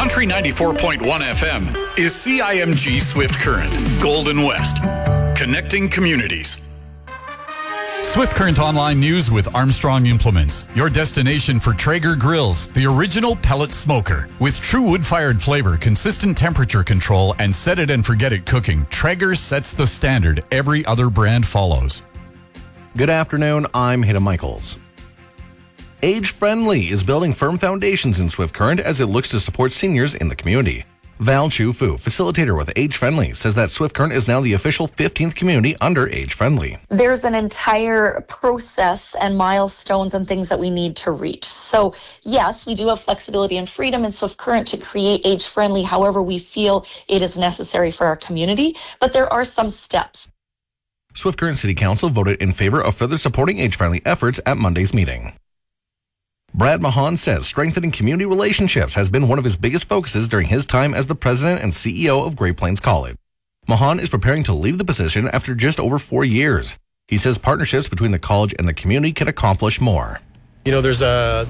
Country 94.1 FM is CIMG Swift Current, Golden West, connecting communities. Swift Current Online News with Armstrong Implements, your destination for Traeger grills, the original pellet smoker. With true wood-fired flavor, consistent temperature control, and set it and forget it cooking, Traeger sets the standard every other brand follows. Good afternoon, I'm Hayden Michaels. Age Friendly is building firm foundations in Swift Current as it looks to support seniors in the community. Val Chu Fu, facilitator with Age Friendly, says that Swift Current is now the official 15th community under Age Friendly. There's an entire process and milestones and things that we need to reach. So yes, we do have flexibility and freedom in Swift Current to create Age Friendly however we feel it is necessary for our community, but there are some steps. Swift Current City Council voted in favor of further supporting Age Friendly efforts at Monday's meeting. Brad Mahan says strengthening community relationships has been one of his biggest focuses during his time as the president and CEO of Great Plains College. Mahan is preparing to leave the position after just over 4 years. He says partnerships between the college and the community can accomplish more. You know, there's